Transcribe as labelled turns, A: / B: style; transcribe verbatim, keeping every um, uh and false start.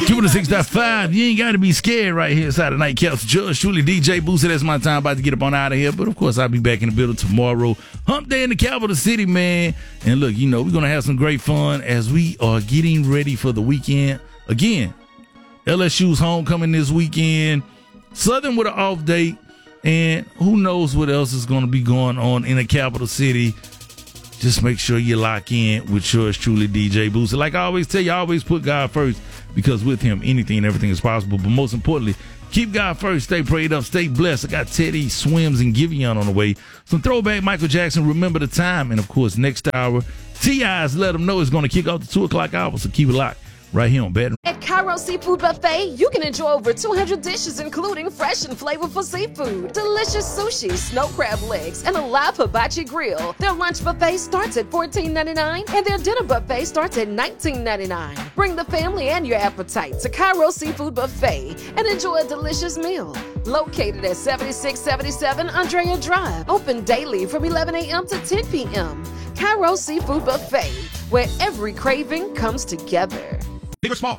A: Keeping the six point five. You ain't got to be scared right here inside the Nightcaps. Judge, truly, D J Boosie. That's my time. About to get up on out of here. But, of course, I'll be back in the building tomorrow. Hump Day in the capital city, man. And, look, you know, we're going to have some great fun as we are getting ready for the weekend. Again, L S U's homecoming this weekend. Southern with an off date. And who knows what else is going to be going on in the capital city. Just make sure you lock in with yours truly, D J Boosie. Like I always tell you, I always put God first, because with him, anything and everything is possible. But most importantly, keep God first. Stay prayed up. Stay blessed. I got Teddy Swims and Giveon on the way. Some throwback Michael Jackson, Remember the Time. And, of course, next hour, T I's Let Them Know is going to kick off the two o'clock hour. So keep it locked right here on Bad.
B: At Cairo Seafood Buffet, you can enjoy over two hundred dishes, including fresh and flavorful seafood, delicious sushi, snow crab legs, and a live hibachi grill. Their lunch buffet starts at fourteen ninety-nine, and their dinner buffet starts at nineteen ninety-nine. Bring the family and your appetite to Cairo Seafood Buffet and enjoy a delicious meal. Located at seventy-six seventy-seven Andrea Drive. Open daily from eleven a.m. to ten p.m. Cairo Seafood Buffet, where every craving comes together.
C: Big or small,